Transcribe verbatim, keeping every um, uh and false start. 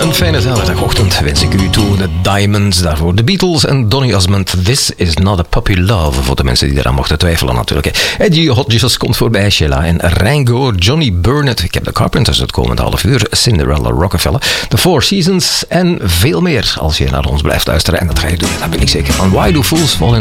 Een fijne zaterdagochtend wens ik u toe. De Diamonds, daarvoor de Beatles en Donny Osmond. This is not a puppy love, voor de mensen die eraan mochten twijfelen natuurlijk. Eddie Hodges komt voorbij, Sheila en Rango, Johnny Burnett. Ik heb de Carpenters het komende half uur, Cinderella Rockefeller, The Four Seasons en veel meer als je naar ons blijft luisteren. En dat ga je doen, dat ben ik zeker van. Why Do Fools Fall in